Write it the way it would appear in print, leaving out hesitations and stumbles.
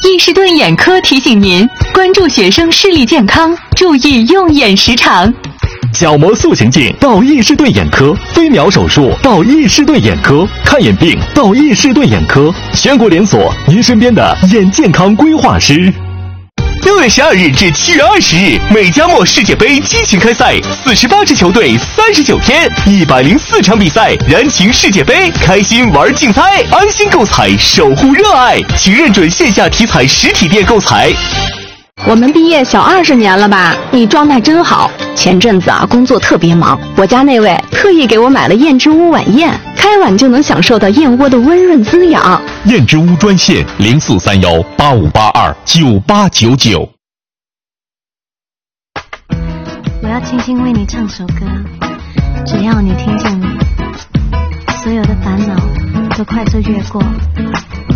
伊士顿眼科提醒您关注学生视力健康，注意用眼时长。 角膜塑形镜到伊士顿眼科，飞秒手术到伊士顿眼科，看眼病到伊士顿眼科，全国连锁，您身边的眼健康规划师。 6月12日至7月20日，美加墨世界杯激情开赛，48支球队，39天，104场比赛，燃情世界杯，开心玩竞猜，安心购彩，守护热爱，请认准线下体彩实体店购彩。 我们毕业小20年了吧？你状态真好。前阵子工作特别忙，我家那位特意给我买了燕之屋晚宴，开碗就能享受到燕窝的温润滋养。 燕之屋专线043185829899。 我要轻轻为你唱首歌，只要你听见你，所有的烦恼都快速越过。